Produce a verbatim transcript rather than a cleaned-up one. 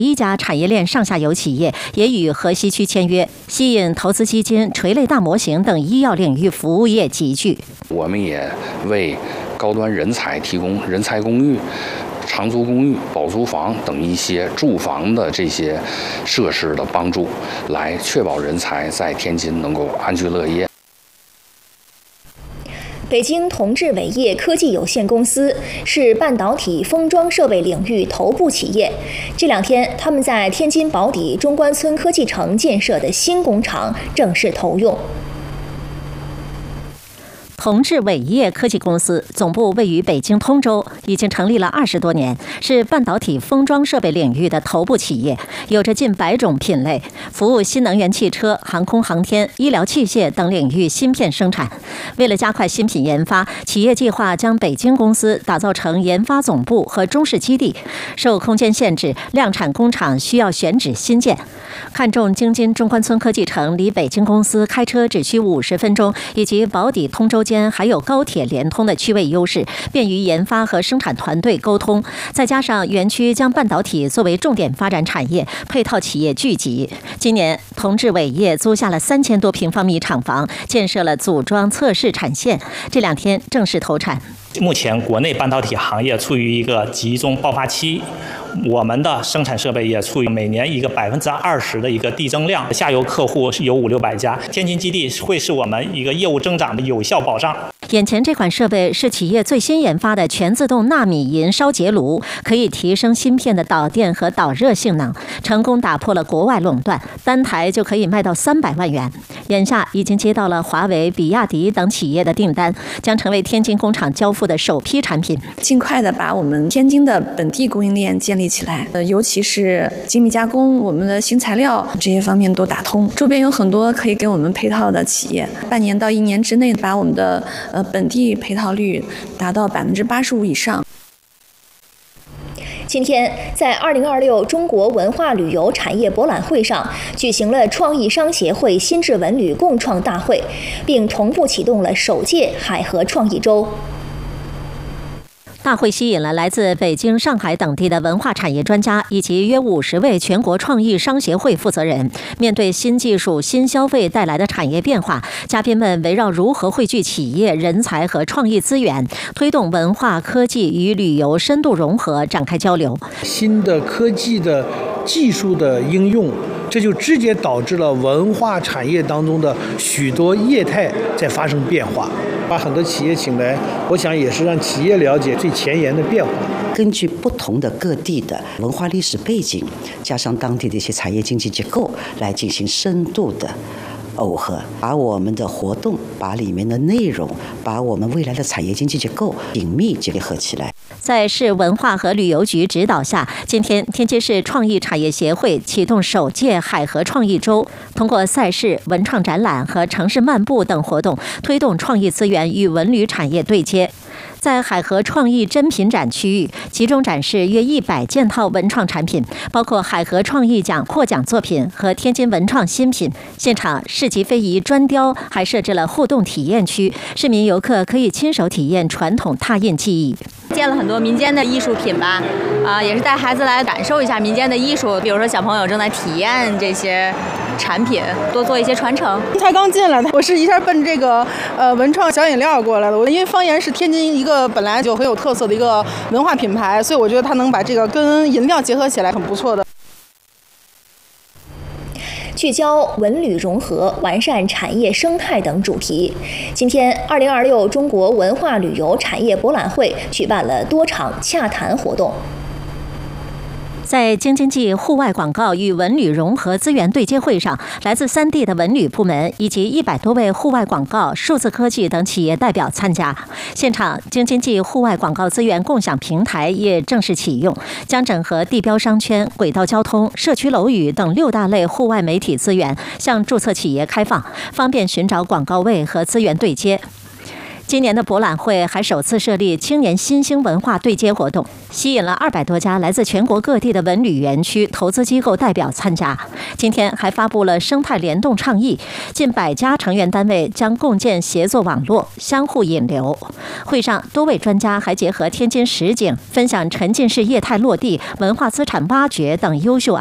一家产业链上下游企业也与河西区签约，吸引投资基金、垂类大模型等医药领域服务业集聚。 我们也为高端人才提供人才公寓、长租公寓、保租房等一些住房的这些设施的帮助，来确保人才在天津能够安居乐业。 北京同志伟业科技有限公司是半导体封装设备领域头部企业。这两天，他们在天津宝坻中关村科技城建设的新工厂正式投用。 同志伟业科技公司总部位于北京通州，已经成立了二十多年，是半导体封装设备领域的头部企业，有着近百种品类，服务新能源汽车、航空航天、医疗器械等领域芯片生产。为了加快新品研发，企业计划将北京公司打造成研发总部和中试基地。受空间限制，量产工厂需要选址新建。看中京津中关村科技城离北京公司开车只需五十分钟，以及宝坻通州间还有高铁连通的区位优势，便于研发和生产团队沟通。再加上园区将半导体作为重点发展产业，配套企业聚集。今年，同志伟业租下了三千多平方米厂房，建设了组装测试产线，这两天正式投产。 目前国内半导体行业处于一个集中爆发期，我们的生产设备也处于每年一个百分之二十的一个递增量，下游客户有五六百家，天津基地会是我们一个业务增长的有效保障。 眼前这款设备是企业最新研发的全自动纳米银烧结炉，可以提升芯片的导电和导热性能，成功打破了国外垄断，单台就可以卖到三百万元。眼下已经接到了华为、比亚迪等企业的订单，将成为天津工厂交付的首批产品。 尽快的把我们天津的本地供应链建立起来，呃，尤其是精密加工、我们的新材料这些方面都打通。周边有很多可以给我们配套的企业，半年到一年之内把我们的呃本地配套率达到百分之八十五以上。 今天，在二零二六中国文化旅游产业博览会上，举行了创意商协会新智文旅共创大会，并同步启动了首届海河创意周。 大会吸引了来自北京、上海等地的文化产业专家，以及约五十位全国创意商协会负责人。面对新技术、新消费带来的产业变化，嘉宾们围绕如何汇聚企业人才和创意资源，推动文化、科技与旅游深度融合展开交流。 新的科技的技术的应用，这就直接导致了文化产业当中的许多业态在发生变化。把很多企业请来，我想也是让企业了解最前沿的变化。 根据不同的各地的文化历史背景，加上当地的一些产业经济结构，来进行深度的耦合，把我们的活动、把里面的内容、把我们未来的产业经济结构紧密结合起来。 在市文化和旅游局指导下，今天天津市创意产业协会启动首届海河创意周，通过赛事、文创展览和城市漫步等活动，推动创意资源与文旅产业对接。在海河创意珍品展区域，集中展示约一百件套文创产品，包括海河创意奖获奖作品和天津文创新品。现场市级非遗砖雕还设置了互动体验区，市民游客可以亲手体验传统拓印技艺。 见了很多民间的艺术品吧，啊，也是带孩子来感受一下民间的艺术。比如说小朋友正在体验这些产品，多做一些传承。 才刚进来的，我是一下奔这个呃文创小饮料过来的。我因为方言是天津一个本来就很有特色的一个文化品牌，所以我觉得它能把这个跟饮料结合起来，很不错的。 聚焦文旅融合、完善产业生态等主题。今天，二零二六中国文化旅游产业博览会举办了多场洽谈活动。 在京津冀户外广告与文旅融合资源对接会上，来自三地的文旅部门以及一百多位户外广告、数字科技等企业代表参加。现场，京津冀户外广告资源共享平台也正式启用，将整合地标商圈、轨道交通、社区楼宇等六大类户外媒体资源向注册企业开放，方便寻找广告位和资源对接。 今年的博览会还首次设立青年新兴文化对接活动，吸引了二百多家来自全国各地的文旅园区投资机构代表参加。今天还发布了生态联动倡议，近百家成员单位将共建协作网络，相互引流。会上，多位专家还结合天津实景，分享沉浸式业态落地、文化资产挖掘等优秀案例。